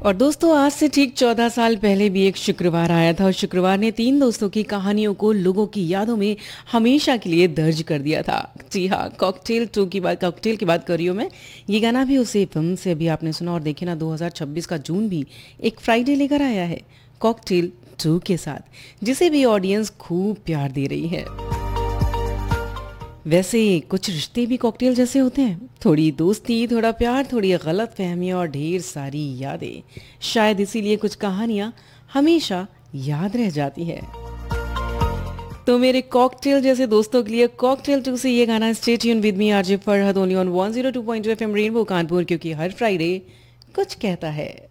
और दोस्तों आज से ठीक 14 साल पहले भी एक शुक्रवार आया था और शुक्रवार ने तीन दोस्तों की कहानियों को लोगों की यादों में हमेशा के लिए दर्ज कर दिया था। जी हाँ, कॉकटेल की बात कर रही हूँ मैं। ये गाना भी उसी फिल्म से अभी आपने सुना और देखे ना, 2026 का जून भी एक फ्राइडे लेकर आया है कॉकटेल 2 के साथ, जिसे भी ऑडियंस खूब प्यार दे रही है। वैसे कुछ रिश्ते भी कॉकटेल जैसे होते हैं, थोड़ी दोस्ती, थोड़ा प्यार, थोड़ी गलत फहमी और ढेर सारी यादें। शायद इसीलिए कुछ कहानियां हमेशा याद रह जाती है। तो मेरे कॉकटेल जैसे दोस्तों के लिए कॉकटेल 2 से ये गाना stay tune with me RJ Farhad only on 102.2 FM rainbow Kanpur, क्योंकि हर फ्राइडे कुछ कहता है।